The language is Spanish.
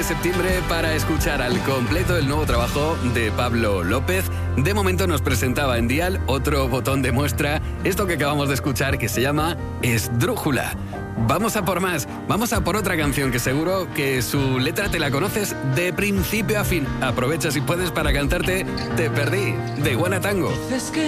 septiembre para escuchar al completo el nuevo trabajo de Pablo López. De momento nos presentaba en Dial otro botón de muestra, esto que acabamos de escuchar, que se llama Esdrújula. Vamos a por más, vamos a por otra canción que seguro que su letra te la conoces de principio a fin. Aprovecha si puedes para cantarte Te perdí, de Iguana Tango.